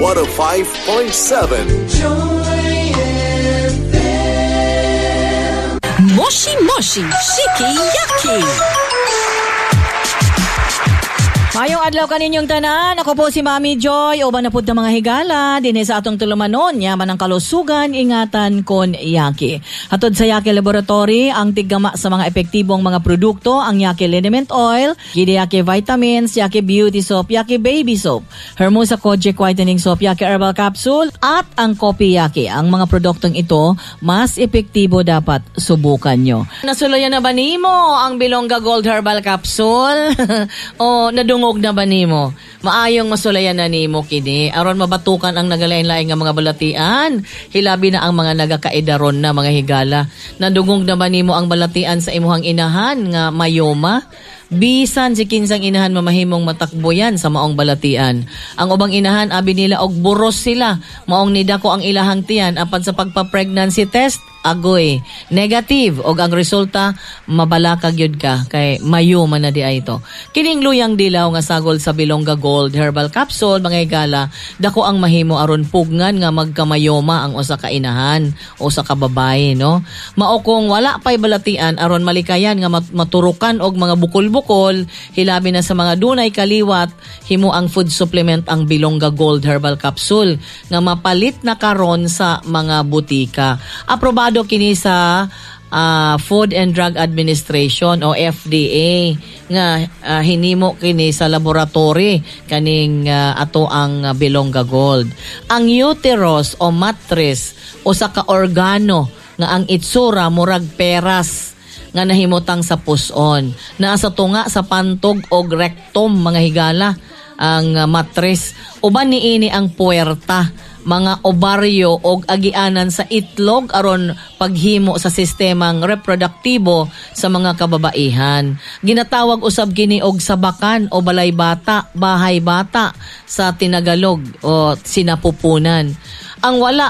Moshi Moshi Shiki-Yaki. Mayong adlaw kaninyong tanan, ako po si Mami Joy, uban na pud mga higala, dinhi sa atong tulumanon, yaman ang kalusugan, ingatan kon Yaki. Hatod sa Yaki Laboratory, ang tiggama sa mga epektibong mga produkto, ang Yaki Liniment Oil, Gide Yaki Vitamins, Yaki Beauty Soap, Yaki Baby Soap, Hermosa Kojic Whitening Soap, Yaki Herbal Capsule, at ang Kopi Yaki. Ang mga produktong ito, mas epektibo dapat subukan nyo. Nasuluyan na ba nimo ang Bilongga Gold Herbal Capsule? O nadungog na ba nimo? Maayong masulayan na nimo kini aron mabatukan ang nagalain-lain nga mga balatian. Hilabi na ang mga nagakaidaron na mga higala. Nadungog na ba nimo ang balatian sa imuhang inahan nga mayoma? Bisan si kinsang inahan mamahimong matakbo yan sa maong balatian. Ang ubang inahan abi nila og buros sila. Maong nidako ang ilahang tiyan apan sa pagpa-pregnancy test agoy negative og ang resulta mabalakag yun ka kay mayo man na di ay ito. Kining luyang dilaw nga sagol sa Bilongga Gold Herbal Capsule mga higala dako ang mahimo aron pugngan nga magkamayoma ang usa ka inahan o sa kababaye no. Mao kung wala pay balatian aron malikayan nga maturukan og mga bukol-bukol hilabi na sa mga dunay kaliwat himo ang food supplement ang Bilongga Gold Herbal Capsule nga mapalit na karon sa mga butika. Aprobado kini sa Food and Drug Administration o FDA nga hinimo kini sa laboratory kaning ato ang Bilongga Gold. Ang uterus o mattress usa ka organo nga ang itsura murag peras nga nahimutang sa puson. Naa sa tunga sa pantog o rectum mga higala ang mattress. Uban niini ang puwerta mga obaryo og agianan sa itlog aron paghimo sa sistemang reproduktibo sa mga kababaihan. Ginatawag usab kini og sabakan o balay bata, bahay bata sa tinagalog o sinapupunan. Ang wala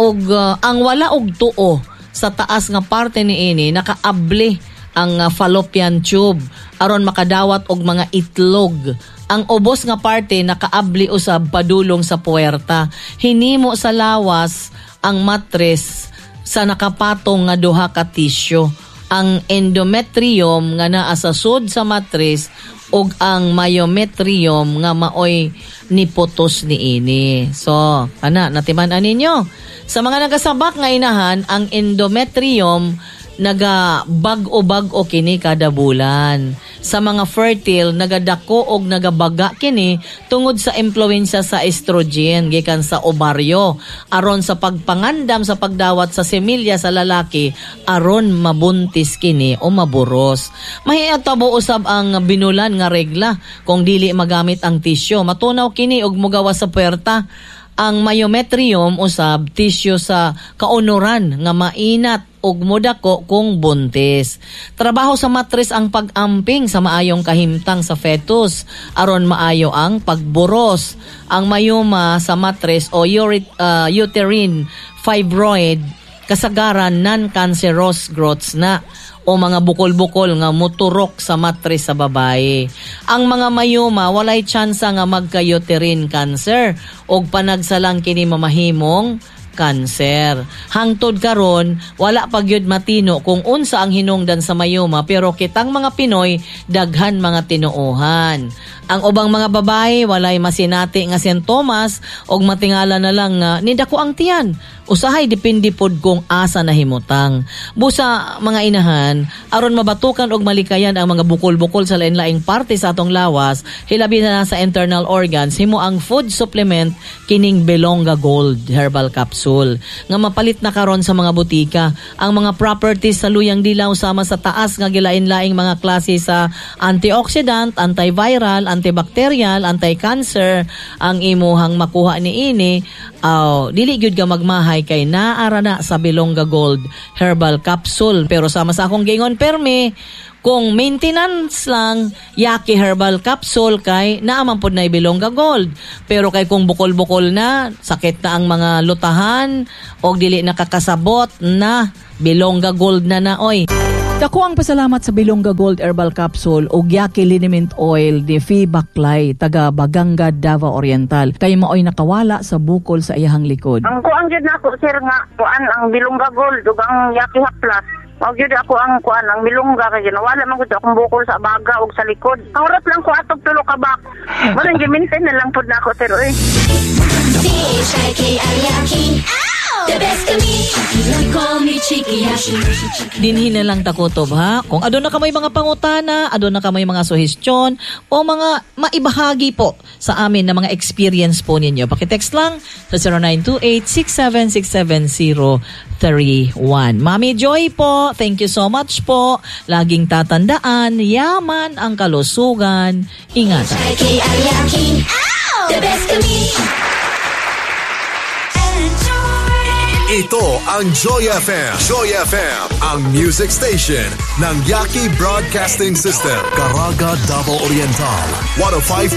og tuo sa taas nga parte niini nakaabli ang fallopian tube aron makadawat og mga itlog. Ang ubos nga parte nakaabli usab padulong sa puwerta. Hinimo sa lawas ang mattress sa nakapatong nga duha ka tissue. Ang endometrium nga naa sa sud sa mattress ug ang myometrium nga maoy niputos niini. So, natiman-an ninyo. Sa mga nagasabak nga inahan, ang endometrium nagabag-o kini kada bulan. Sa mga fertile, nagadako og nagabaga kini tungod sa impluwensya sa estrogen gikan sa obaryo aron sa pagpangandam sa pagdawat sa semilya sa lalaki aron mabuntis kini o maburos. Mahitabo usab ang binulan nga regla kung dili magamit ang tissue. Matunaw kini og mogawas sa puwerta. Ang myometrium usab tissue sa kaunuran nga mainat ug modako kung buntis. Trabaho sa mattress ang pag-amping sa maayong kahimtang sa fetus aron maayo ang pagburos. Ang mayoma sa mattress o uterine fibroid kasagaran non-cancerous growths na o mga bukol-bukol nga muturok sa mattress sa babae. Ang mga mayoma walay tsansa nga magka-uterine cancer o panagsalang kini mamahimong cancer. Hangtod karon wala pa gyud matino kung unsa ang hinungdan sa mayoma pero kitang mga Pinoy daghan mga tinuohan. Ang ubang mga babae walay masinati nga sintomas og matingala na lang nga nidako ang tiyan. Usahay depende pod kung asa nahimutang. Busa mga inahan aron mabatukan og malikayan ang mga bukol-bukol sa lain-laing parte sa atong lawas, hilabi na sa internal organs, himo ang food supplement kining Bilongga Gold Herbal Capsule nga mapalit na karon sa mga butika. Ang mga properties sa luyang dilaw sama sa taas nga gilain-laing mga klase sa antioxidant, antiviral, antibacterial, anti-cancer ang imuhang makuha niini. Dili gyud ka magmahay kay naara na sa Bilongga Gold Herbal Capsule. Pero sama sa akong gingon permi, kung maintenance lang, Yaki Herbal Capsule kay naaman pod na Bilongga Gold. Pero kay kung bukol-bukol na, sakit na ang mga lutahan, o dili nakakasabot na Bilongga Gold na naoy. Dako ang pasalamat sa Bilongga Gold Herbal Capsule o Yaki Liniment Oil ni Fee Baklay, taga Baganga, Davao Oriental. Kay maoy nakawala sa bukol sa iyahang likod. Ang kuan jud nako sir nga kuan ang Bilongga Gold ug ang Yaki Haplas. Wag yun ako ang kuan ang milungga kay nawala man gud akong bukol sa baga ug sa likod. Hawrat lang ko atog tulo ka bak. Maran giminten na lang pud nako sir oy. The best of me, you call me Cheeky Yashi. Dinhi na lang takutob ha. Kung aduna ka may mga pangutana, aduna ka may mga suhestyon o mga maibahagi po sa amin na mga experience po ninyo, pakitext lang sa 0928-6767031. Mami Joy po, thank you so much po. Laging tatandaan, yaman ang kalusugan. Ingatan. The best of me. Ito ang Joy FM. Joy FM, ang music station ng Yaki Broadcasting System. Caraga, Davao Oriental. 105